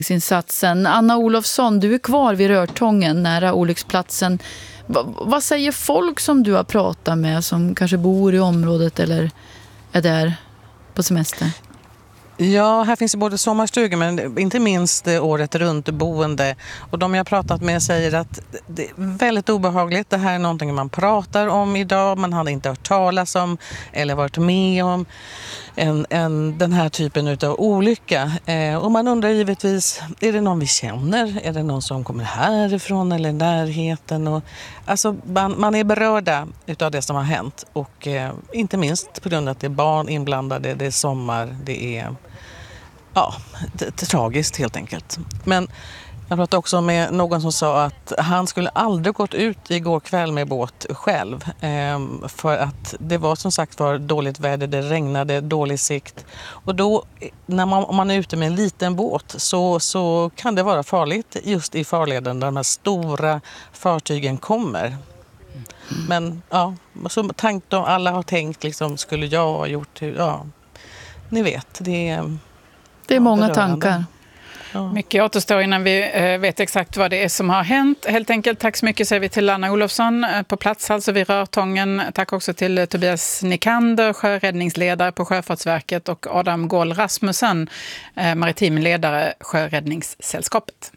insatsen. Anna Olofsson, du är kvar vid Rörtången nära olycksplatsen. Vad säger folk som du har pratat med som kanske bor i området eller är där på semester? Ja, här finns det både sommarstugor men inte minst året runt boende. Och de jag har pratat med säger att det är väldigt obehagligt. Det här är någonting man pratar om idag. Man hade inte hört talas om eller varit med om den här typen av olycka. Och man undrar givetvis, är det någon vi känner? Är det någon som kommer härifrån eller närheten? Och, alltså, man är berörda utav det som har hänt. Och inte minst på grund av att det är barn inblandade, det är sommar, det är... Ja, det är tragiskt helt enkelt. Men jag pratade också med någon som sa att han skulle aldrig gått ut igår kväll med båt själv. För att det var som sagt var dåligt väder, det regnade, dålig sikt. Och då, om man är ute med en liten båt så kan det vara farligt just i farleden där de här stora fartygen kommer. Men ja, så alla har tänkt liksom, skulle jag ha gjort, ja, ni vet, det är många berörande tankar. Ja. Mycket återstår innan vi vet exakt vad det är som har hänt. Helt enkelt, tack så mycket säger vi till Anna Olofsson på plats, alltså vid Rörtången. Tack också till Tobias Nikander, sjöräddningsledare på Sjöfartsverket, och Adam Gåhl Rasmussen, maritimledare, Sjöräddningssällskapet.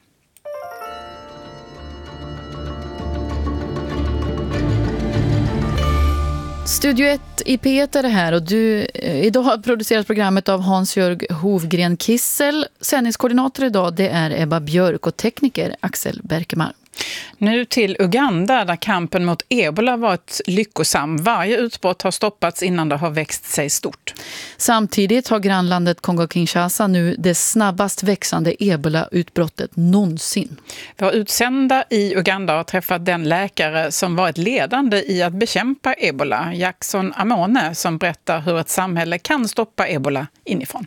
Studio 1 i P1 är det här, och idag har producerat programmet av Hans-Jörg Hovgren Kissel. Sändningskoordinator idag, det är Ebba Björk, och tekniker Axel Berkemar. Nu till Uganda, där kampen mot ebola varit lyckosam. Varje utbrott har stoppats innan det har växt sig stort. Samtidigt har grannlandet Kongo-Kinshasa nu det snabbast växande ebola-utbrottet någonsin. Våra utsända i Uganda har träffat den läkare som varit ledande i att bekämpa ebola, Jackson Amone, som berättar hur ett samhälle kan stoppa ebola inifrån.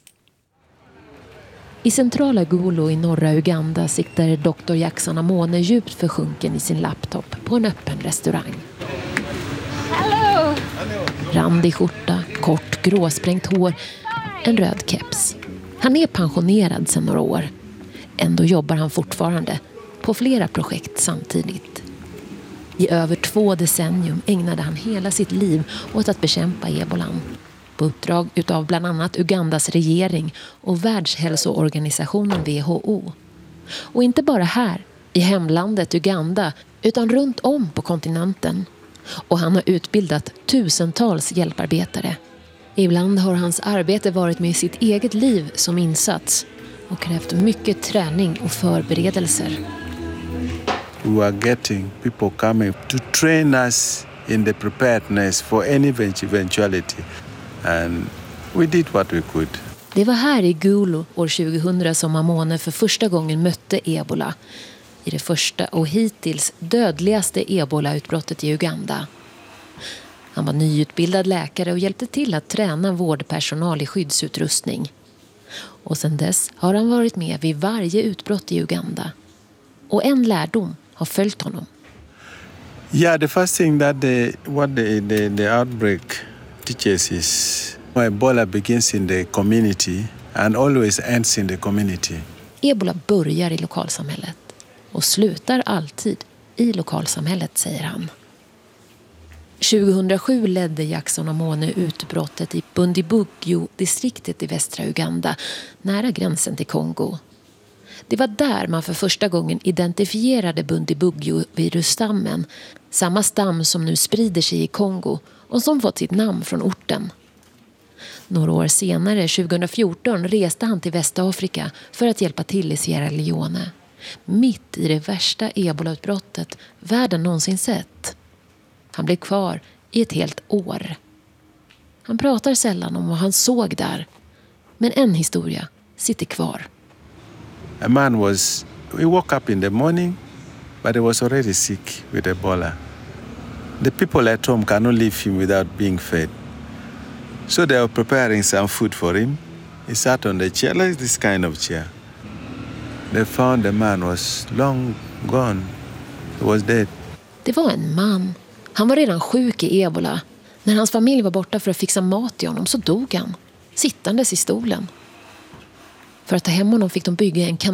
I centrala Gulu i norra Uganda siktar Dr. Jackson Amone djupt försjunken i sin laptop på en öppen restaurang. Hello. Randig skjorta, kort gråsprängt hår, en röd keps. Han är pensionerad sedan några år. Ändå jobbar han fortfarande på flera projekt samtidigt. I över 2 decennium ägnade han hela sitt liv åt att bekämpa ebolan. På uppdrag utav bland annat Ugandas regering och Världshälsoorganisationen WHO. Och inte bara här, i hemlandet Uganda, utan runt om på kontinenten. Och han har utbildat tusentals hjälparbetare. Ibland har hans arbete varit med sitt eget liv som insats och krävt mycket träning och förberedelser. We were getting people coming to train us in the preparedness for any eventuality. And we did what we could. Det var här i Gulu år 2000 som Amone för första gången mötte ebola. I det första och hittills dödligaste ebola-utbrottet i Uganda. Han var nyutbildad läkare och hjälpte till att träna vårdpersonal i skyddsutrustning. Och sedan dess har han varit med vid varje utbrott i Uganda. Och en lärdom har följt honom. Yeah, the first thing that the outbreak teaches is Ebola begins in the community and always ends in the community. Ebola börjar i lokalsamhället och slutar alltid i lokalsamhället, säger han. 2007 ledde Jackson Amone utbrottet i Bundibugyo-distriktet i västra Uganda, nära gränsen till Kongo. Det var där man för första gången identifierade Bundibugyo-virusstammen, samma stam som nu sprider sig i Kongo och som fått sitt namn från orten. Några år senare, 2014, reste han till Västafrika för att hjälpa till i Sierra Leone. Mitt i det värsta ebola-utbrottet världen någonsin sett. Han blev kvar i ett helt år. Han pratar sällan om vad han såg där. Men en historia sitter kvar. A man we woke up in the morning, but he was already sick with Ebola. The people at home cannot leave him without being fed. So they were preparing some food for him. He sat on the chair, like this kind of chair. They found the man was long gone. He was dead. Det var en man. Han var redan sjuk i ebola. När hans familj var borta för att fixa mat till honom så dog han, sittandes i stolen. För att ta hem honom fick de bygga en kanal